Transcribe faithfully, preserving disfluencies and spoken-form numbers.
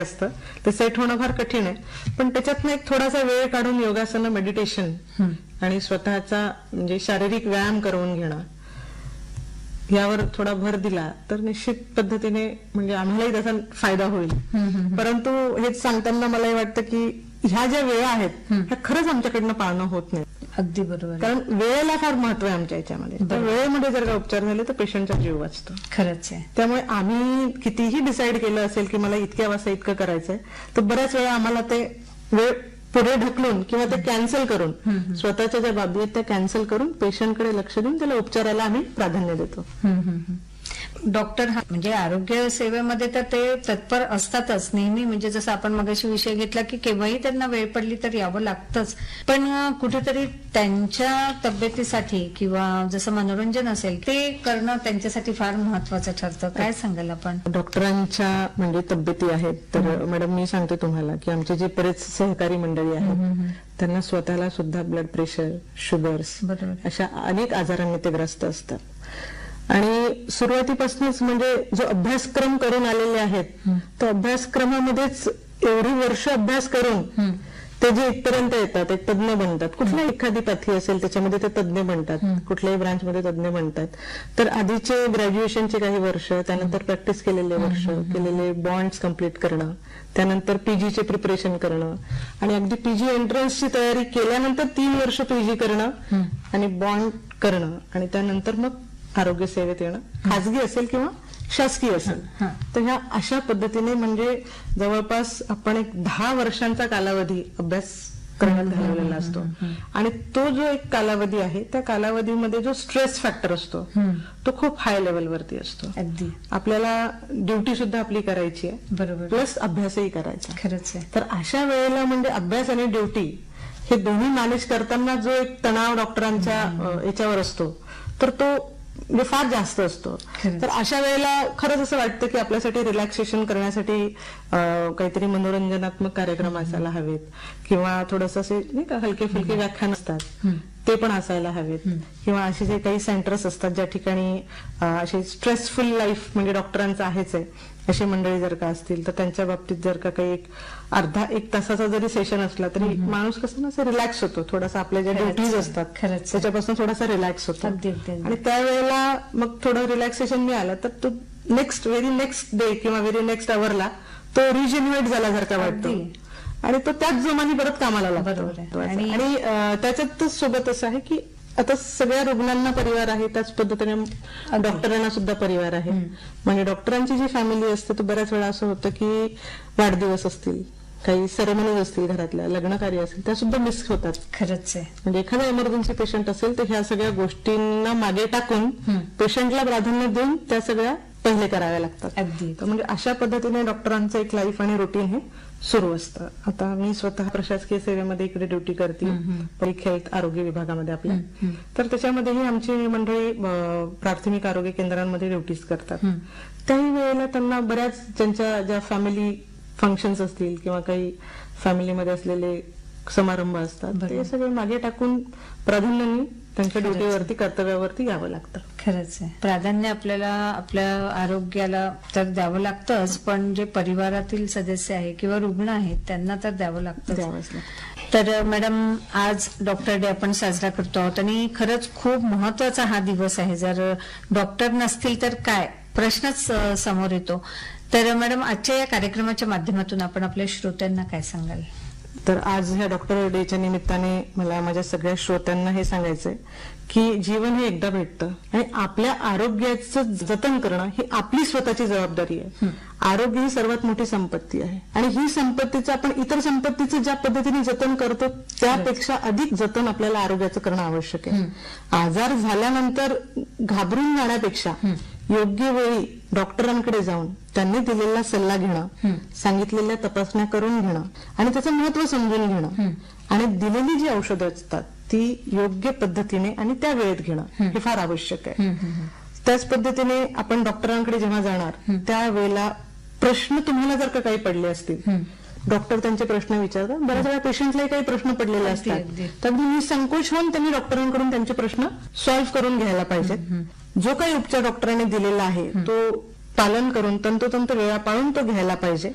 असतं ते सेट होणं फार कठीण आहे, पण त्याच्यातनं एक थोडासा वेळ काढून योगासनं, मेडिटेशन आणि स्वतःचा म्हणजे शारीरिक व्यायाम करून घेणं यावर थोडा भर दिला तर निश्चित पद्धतीने म्हणजे आम्हालाही त्याचा फायदा होईल. परंतु हेच सांगताना मलाही वाटतं की ह्या ज्या वेळा आहेत ह्या खरंच आमच्याकडनं पाळणं होत नाही. अगदी बरोबर, कारण वेळेला फार महत्व आहे आमच्या याच्यामध्ये. त्या वेळेमध्ये जर का उपचार झाले तर पेशंटचा जीव वाचतो. खरंच आहे. त्यामुळे आम्ही कितीही डिसाईड केलं असेल की मला इतक्या वाजता इतकं करायचंय तर बऱ्याच वेळा आम्हाला ते वेळ पुढे ढकलून किंवा ते कॅन्सल करून स्वतःच्या ज्या बाबी आहेत त्या कॅन्सल करून पेशंटकडे लक्ष देऊन त्याला उपचाराला आम्ही प्राधान्य देतो. डॉक्टर हा म्हणजे आरोग्य सेवेमध्ये तर ते तत्पर असतातच नेहमी. म्हणजे जसं आपण मगाशी विषय घेतला की केव्हाही त्यांना वेळ पडली तर यावं लागतंच, पण कुठेतरी त्यांच्या तब्येतीसाठी किंवा जसं मनोरंजन असेल ते करणं त्यांच्यासाठी फार महत्वाचं ठरतं. काय सांगाल आपण? डॉक्टरांच्या म्हणजे तब्येती आहेत तर मॅडम मी सांगते तुम्हाला की आमचे जे बरेच सहकारी मंडळी आहेत त्यांना स्वतःला सुद्धा ब्लड प्रेशर, शुगर्स अशा अनेक आजारांनी ते ग्रस्त असतात. आणि सुरुवातीपासूनच म्हणजे जो अभ्यासक्रम करून आलेले आहेत तो अभ्यासक्रमामध्येच एवढी वर्ष अभ्यास करून ते जे इथपर्यंत येतात एक तज्ञ बनतात. कुठल्याही एखादी पॅथी असेल त्याच्यामध्ये ते तज्ञ बनतात, कुठल्याही ब्रांचमध्ये तज्ञ बनतात. तर आधीचे ग्रॅज्युएशनचे काही वर्ष, त्यानंतर प्रॅक्टिस केलेले वर्ष, केलेले बॉन्ड्स कम्प्लीट करणं, त्यानंतर पीजीचे प्रिपरेशन करणं आणि अगदी पीजी एंट्रन्सची तयारी केल्यानंतर तीन वर्ष पीजी करणं आणि बॉन्ड करणं आणि त्यानंतर मग आरोग्य सेवेत येणं, खाजगी असेल किंवा शासकीय असेल. तर ह्या अशा पद्धतीने म्हणजे जवळपास आपण एक दहा वर्षांचा कालावधी अभ्यास करण्यात घालवलेला असतो. आणि तो जो एक कालावधी आहे त्या कालावधीमध्ये जो स्ट्रेस फॅक्टर असतो तो खूप हाय लेवलवरती असतो. अगदी आपल्याला ड्युटी सुद्धा आपली करायची आहे, बरोबर, प्लस अभ्यासही करायचा. खरंच आहे. तर अशा वेळेला म्हणजे अभ्यास आणि ड्युटी हे दोन्ही मॅनेज करताना जो एक तणाव डॉक्टरांच्या याच्यावर असतो तर तो म्हणजे फार जास्त असतो. तर अशा वेळेला खरंच असं वाटतं की आपल्यासाठी रिलॅक्सेशन करण्यासाठी काहीतरी मनोरंजनात्मक कार्यक्रम असायला हवेत किंवा थोडस असे नाही का हलके फुलके व्याख्यान असतात ते पण असायला हवेत किंवा असे जे काही सेंटर्स असतात ज्या ठिकाणी असे स्ट्रेसफुल लाईफ म्हणजे डॉक्टरांचं आहेच आहे अशी मंडळी जर का असतील तर त्यांच्या बाबतीत जर का काही एक अर्धा एक तासाचा जरी सेशन असला तरी माणूस कसं ना असं रिलॅक्स होतो. थोडासा आपल्या ज्या ड्युटीज असतात त्याच्यापासून थोडासा रिलॅक्स होतो आणि त्यावेळेला मग थोडं रिलॅक्सेशन मिळालं तर तो नेक्स्ट व्हेरी नेक्स्ट डे किंवा व्हेरी नेक्स्ट अवरला तो रिजेन्युएट झाल्यासारखा वाटतो आणि तो त्याच जोमाने परत कामाला लागतो. आणि त्याच्यातच सोबत असं आहे की आता सगळ्या रुग्णांना परिवार आहे त्याच पद्धतीने डॉक्टरांना सुद्धा परिवार आहे. म्हणजे डॉक्टरांची जी फॅमिली असते तो बऱ्याच वेळा असं होतं की वाढदिवस असतील, काही सेरेमनीज असतील, घरातल्या लग्न कार्य असेल त्या सुद्धा मिस होतात. खरंच आहे. म्हणजे एखादा इमर्जन्सी पेशंट असेल तर ह्या सगळ्या गोष्टींना मागे टाकून पेशंटला प्राधान्य देऊन त्या सगळ्या पहिले कराव्या लागतात. अगदी. म्हणजे अशा पद्धतीने डॉक्टरांचं एक लाईफ आणि रुटीन हे सुरू असतं. आता मी स्वतः प्रशासकीय सेवेमध्ये इकडे ड्युटी करते, पब्लिक हेल्थ आरोग्य विभागामध्ये आपल्या. तर त्याच्यामध्येही आमची मंडळी प्राथमिक आरोग्य केंद्रांमध्ये ड्युटीज करतात. त्याही वेळेला त्यांना बऱ्याच त्यांच्या ज्या फॅमिली फंक्शन्स असतील किंवा काही फॅमिलीमध्ये असलेले समारंभ असतात ते सगळे मागे टाकून प्राधान्याने त्यांच्या ड्युटीवरती कर्तव्यावरती यावं लागतं. खरंच आहे. प्राधान्य आपल्याला आपल्या आरोग्याला तर द्यावं लागतंच, पण जे परिवारातील सदस्य आहे किंवा रुग्ण आहेत त्यांना तर द्यावं लागतं द्यावंच लागतं. तर मॅडम आज डॉक्टर डे आपण साजरा करतो आहोत आणि खरंच खूप महत्वाचा हा दिवस आहे. जर डॉक्टर नसतील तर काय प्रश्नच समोर येतो. तर मॅडम आजच्या या कार्यक्रमाच्या माध्यमातून आपण आपल्या श्रोत्यांना काय सांगाल? तर आज ह्या डॉक्टर डेच्या निमित्ताने मला माझ्या सगळ्या श्रोत्यांना हे सांगायचंय की जीवन हे एकदा भेटतं आणि आपल्या आरोग्याचं जतन करणं ही आपली स्वतःची जबाबदारी आहे. आरोग्य ही सर्वात मोठी संपत्ती आहे आणि ही संपत्तीचं आपण इतर संपत्तीचं ज्या पद्धतीने जतन करतो त्यापेक्षा अधिक जतन आपल्याला आरोग्याचं करणं आवश्यक आहे. आजार झाल्यानंतर घाबरून जाण्यापेक्षा योग्य वेळी डॉक्टरांकडे जाऊन त्यांनी दिलेला सल्ला घेणं, सांगितलेल्या तपासण्या करून घेणं आणि त्याचं महत्व समजून घेणं आणि दिलेली जी औषधं असतात ती योग्य पद्धतीने आणि त्या वेळेत घेणं हे फार आवश्यक आहे. त्याच पद्धतीने आपण डॉक्टरांकडे जेव्हा जाणार त्यावेळेला प्रश्न तुम्हाला जर का काही पडले असतील डॉक्टर त्यांचे प्रश्न विचारतात. बऱ्याच वेळा पेशंटलाही काही प्रश्न पडलेले असतात तर अगदी निसंकोच होऊन त्यांनी डॉक्टरांकडून त्यांचे प्रश्न सॉल्व्ह करून घ्यायला पाहिजेत. जो काही उपचार डॉक्टरांनी दिलेला आहे तो पालन करून तंतोतंत वेळा पाळून तो घ्यायला पाहिजे.